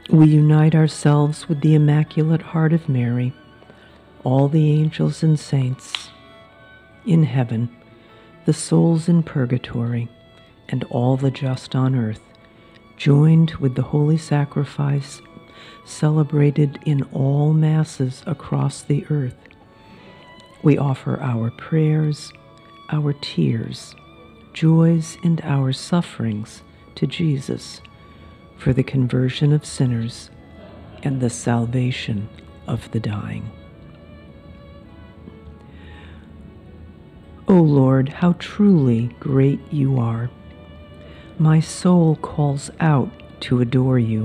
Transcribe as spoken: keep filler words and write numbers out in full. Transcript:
We unite ourselves with the Immaculate Heart of Mary, all the angels and saints in heaven, the souls in purgatory, and all the just on earth, joined with the holy sacrifice celebrated in all masses across the earth. We offer our prayers, our tears, joys, and our sufferings to Jesus for the conversion of sinners and the salvation of the dying. O Lord, how truly great you are! My soul calls out to adore you.